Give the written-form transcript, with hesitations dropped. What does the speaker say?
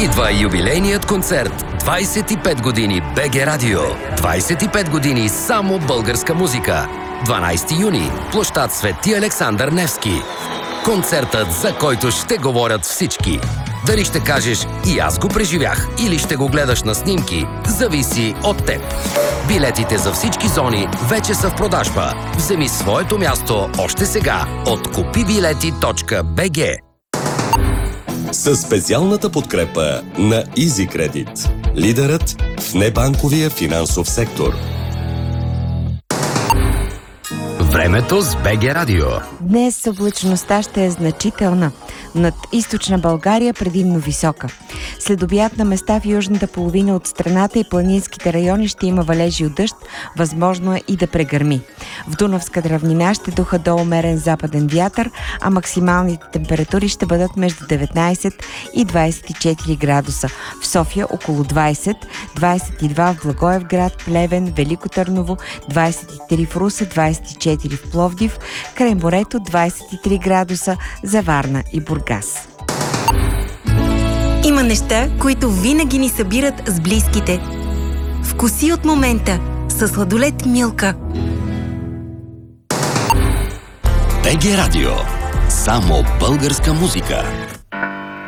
Идва юбилейният концерт 25 години БГ Радио. 25 години само българска музика. 12 юни. Площад Свети Александър Невски. Концертът, за който ще говорят всички. Дали ще кажеш "и аз го преживях" или ще го гледаш на снимки, зависи от теб. Билетите за всички зони вече са в продажба. Вземи своето място още сега от kupibileti.bg. Със специалната подкрепа на EasyCredit, лидерът в небанковия финансов сектор. Времето с БГ Радио. Днес облачността ще е значителна. Над източна България предимно висока. След обяд на места в южната половина от страната и планинските райони ще има валежи от дъжд, възможно е и да прегърми. В Дунавската равнина ще духа до умерен западен вятър, а максималните температури ще бъдат между 19 и 24 градуса. В София около 20, 22 в Благоевград, Плевен, Велико Търново, 23 в Русе, 24 в Пловдив, край морето 23 градуса за Варна и Бургас. Има неща, които винаги ни събират с близките. Вкуси от момента със сладолед Милка. БГ Радио. Само българска музика.